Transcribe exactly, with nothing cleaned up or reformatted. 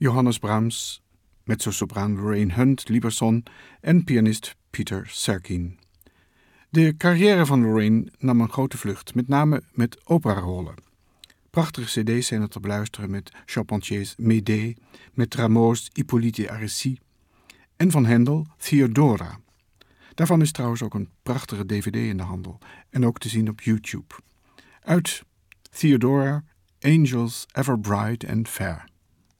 Johannes Brahms, mezzosopraan Lorraine Hunt Lieberson en pianist Peter Serkin. De carrière van Lorraine nam een grote vlucht, met name met operarollen. Prachtige cd's zijn er te beluisteren met Charpentier's Médée, met Rameau's Hippolyte et Aricie en van Handel Theodora. Daarvan is trouwens ook een prachtige dvd in de handel en ook te zien op YouTube. Uit Theodora, Angels Ever Bright and Fair.